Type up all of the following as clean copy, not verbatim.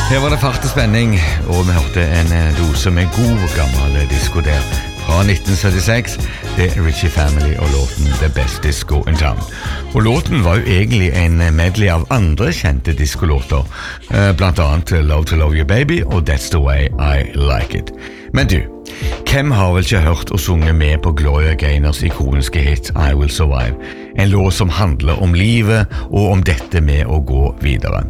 Her var det fart og spenning, og vi hørte en dose med god gammel disco der. Fra 1976, det Richie Family og låten The Best Disco in Town. Og låten var jo egentlig en medley av andre kjente discolåter, blant annet Love to Love You Baby og That's the Way I Like It. Men du, hvem har vel ikke hørt og sunget med på Gloria Gaynors ikoniske hit I Will Survive? En låt som handler om livet og om dette med å gå videre.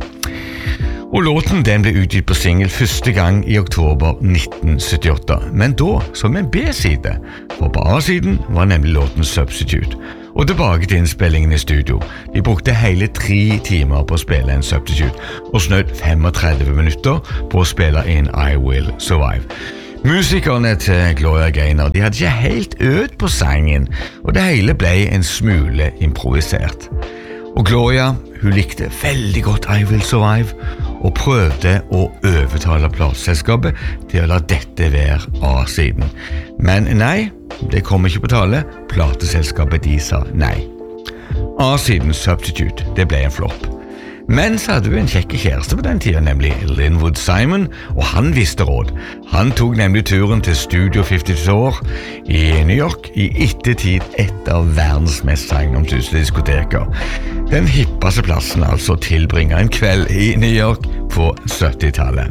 Og låten den ble utgitt på single første gang i oktober 1978, men da som en B-side, for på A-siden var nemlig låten Substitute. Og tilbake til innspillingen i studio. De brukte hele 3 timer på å spille en Substitute, og snødd 35 minutter på å spille inn I Will Survive. Musikerne til Gloria Gaynor, de hadde ikke helt øvd på sangen, og det hele ble en smule improvisert. Og Gloria, hun likte veldig godt I Will Survive, og prøvde å overtale plateselskapet til å la dette være A-siden. Men nei, det kom ikke på tale. Plateselskapet de sa nei. A-siden Substitute, det ble en flopp. Men så hadde vi en kjekke kjæreste på den tiden, nemlig Linwood Simon, og han visste råd. Han tok nemlig turen til Studio 54 i New York, i ettertid et av verdens mest sagnomsuste diskoteker. Den hippeste plassen altså tilbringe en kveld i New York på 70-tallet.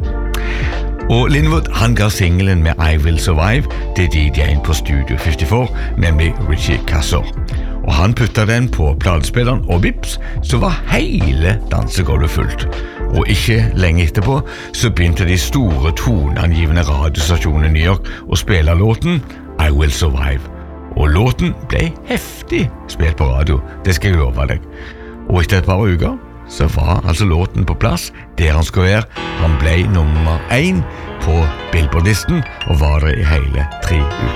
Og Linwood, han ga singelen med I Will Survive til DJ-en på Studio 54, nemlig Richie Kassor. Og han puttet den på platespilleren, og vips, så var hele dansegulvet fullt. Og ikke lenge etterpå, så begynte de store toneangivende radiostasjonene i New York å spille låten I Will Survive. Og låten ble heftig spilt på radio, det skal jeg love deg. Og etter et par uker, så var altså låten på plass der han skulle være. Han ble nummer 1 på Billboard-listen, og var det i hele 3 uker.